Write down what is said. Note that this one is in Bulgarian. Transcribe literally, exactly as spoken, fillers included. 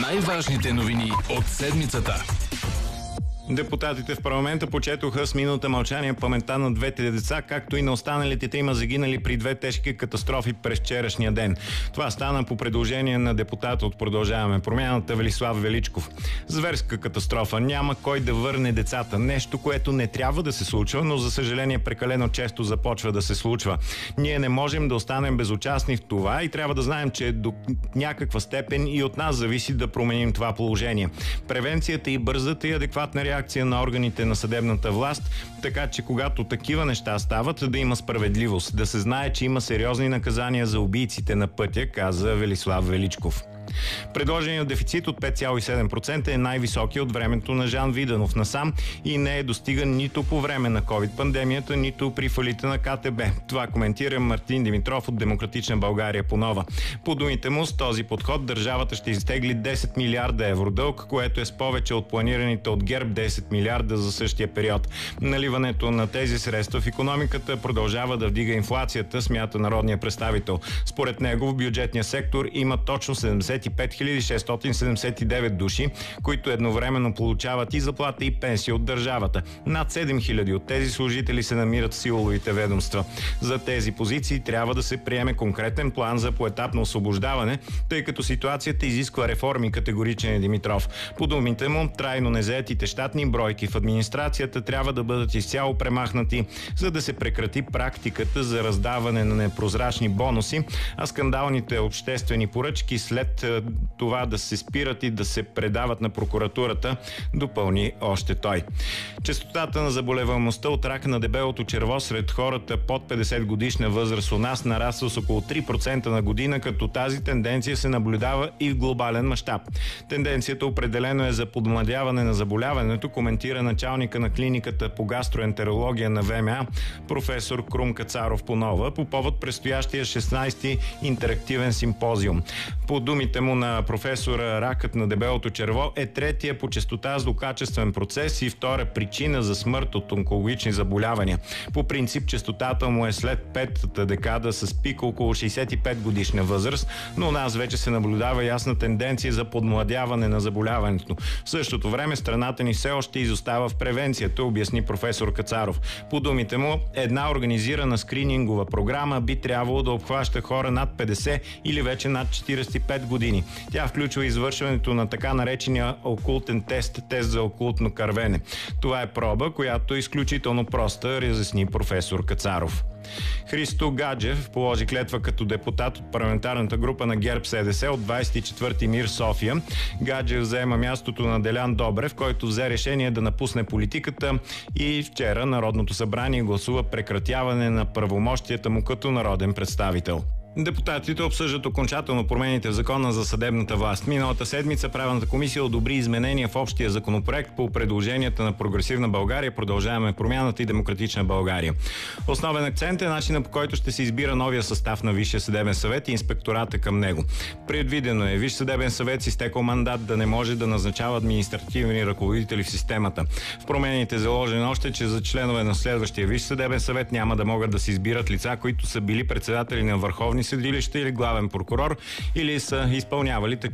Най-важните новини от седмицата. Депутатите в парламента почетоха с минута мълчание паметта на двете деца, както и на останалите трима загинали при две тежки катастрофи през вчерашния ден. Това стана по предложение на депутата от Продължаваме промяната Велислав Величков. Зверска катастрофа. Няма кой да върне децата. Нещо, което не трябва да се случва, но за съжаление прекалено често започва да се случва. Ние не можем да останем безучастни в това и трябва да знаем, че до някаква степен и от нас зависи да променим това положение. Превенцията и бързата и адекватна реакция на органите на съдебната власт, така че когато такива неща стават, да има справедливост, да се знае, че има сериозни наказания за убийците на пътя, каза Велислав Величков. Предложеният дефицит от пет цяло и седем процента е най-високий от времето на Жан Виденов насам и не е достиган нито по време на ковид-пандемията, нито при фалита на ка те бе. Това коментира Мартин Димитров от Демократична България по нова. По думите му, с този подход държавата ще изтегли десет милиарда евро дълг, което е с повече от планираните от ГЕРБ десет милиарда за същия период. Наливането на тези средства в икономиката продължава да вдига инфлацията, смята народния представител. Според него в бюджетния сектор има точно седемдесет и пет хиляди шестстотин седемдесет и девет души, които едновременно получават и заплата и пенсия от държавата. Над седем хиляди от тези служители се намират в силовите ведомства. За тези позиции трябва да се приеме конкретен план за поетапно освобождаване, тъй като ситуацията изисква реформи, категоричен е Димитров. По думите му, трайно незаетите щатни бройки в администрацията трябва да бъдат изцяло премахнати, за да се прекрати практиката за раздаване на непрозрачни бонуси, а скандалните обществени поръчки след това да се спират и да се предават на прокуратурата, допълни още той. Честотата на заболеваемостта от рак на дебелото черво сред хората под петдесет годишна възраст у нас нараства с около три процента на година, като тази тенденция се наблюдава и в глобален мащаб. Тенденцията определено е за подмладяване на заболяването, коментира началника на клиниката по гастроентерология на Вэ Ем А, професор Крум Кацаров по нова, по повод предстоящия шестнадесети интерактивен симпозиум. По думите му на професора, ракът на дебелото черво е третия по честота злокачествен процес и втора причина за смърт от онкологични заболявания. По принцип, честотата му е след петата декада с пик около шейсет и пет годишна възраст, но у нас вече се наблюдава ясна тенденция за подмладяване на заболяването. В същото време страната ни все още изостава в превенцията, обясни професор Кацаров. По думите му, една организирана скринингова програма би трябвало да обхваща хора над петдесет или вече над четиридесет и пет години. Тя включва извършването на така наречения окултен тест, тест за окултно кървене. Това е проба, която е изключително проста, разясни професор Кацаров. Христо Гаджев положи клетва като депутат от парламентарната група на ГЕРБ С Д С от двадесет и четвърти МИР София. Гаджев заема мястото на Делян Добрев, който взе решение да напусне политиката и вчера Народното събрание гласува прекратяване на правомощията му като народен представител. Депутатите обсъждат окончателно промените в закона за съдебната власт. Миналата седмица Правната комисия одобри изменения в общия законопроект по предложенията на Прогресивна България, Продължаваме промяната и Демократична България. Основен акцент е начинът, по който ще се избира новия състав на Висшия съдебен съвет и инспектората към него. Предвидено е Висш съдебен съвет с изтекъл мандат да не може да назначава административни ръководители в системата. В промените е заложено още, че за членове на следващия Висш съдебен съвет няма да могат да се избират лица, които са били председатели на върховни съдилища или главен прокурор, или са изпълнявали такива